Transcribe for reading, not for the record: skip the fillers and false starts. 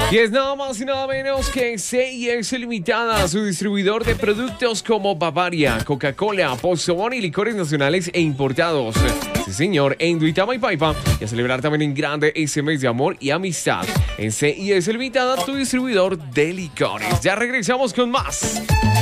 Y es nada más y nada menos que C&S Limitada, su distribuidor de productos como Bavaria, Coca-Cola, Postobón y licores nacionales e importados. Sí, señor, en Duitama y Paipa. Y a celebrar también en grande ese mes de amor y amistad. En C&S Limitada, tu distribuidor de licores. Ya regresamos con más.